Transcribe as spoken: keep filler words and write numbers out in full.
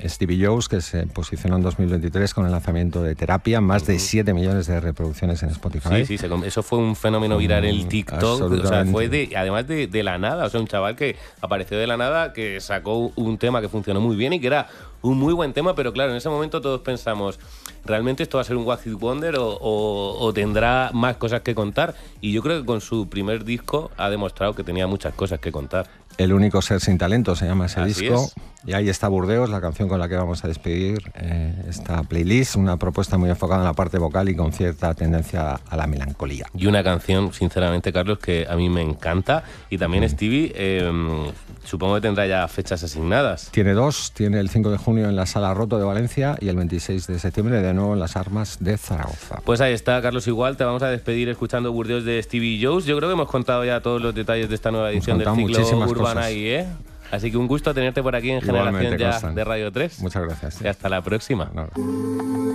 Stevie Jones, que se posicionó en dos mil veintitrés con el lanzamiento de Terapia, más de siete millones de reproducciones en Spotify. Sí, sí, se, eso fue un fenómeno viral en el TikTok, o sea, fue de, además de, de la nada, o sea, un chaval que apareció de la nada, que sacó un tema que funcionó muy bien y que era un muy buen tema, pero claro, en ese momento todos pensamos, ¿realmente esto va a ser un One Hit Wonder o, o, o tendrá más cosas que contar? Y yo creo que con su primer disco ha demostrado que tenía muchas cosas que contar. El único ser sin talento se llama ese Así disco. Es. Y ahí está Burdeos, la canción con la que vamos a despedir eh, esta playlist, una propuesta muy enfocada en la parte vocal y con cierta tendencia a la melancolía. Y una canción, sinceramente, Carlos, que a mí me encanta. Y también mm. Stevie, eh, supongo que tendrá ya fechas asignadas. Tiene dos, tiene el cinco de junio en la Sala Roto de Valencia y el veintiséis de septiembre de nuevo en las Armas de Zaragoza. Pues ahí está, Carlos, igual te vamos a despedir escuchando Burdeos de Stevie Jones. Yo creo que hemos contado ya todos los detalles de esta nueva edición del ciclo Urban Eye, ¿eh? Así que un gusto tenerte por aquí en Generación Ya de Radio tres. Muchas gracias. Y hasta la próxima. No.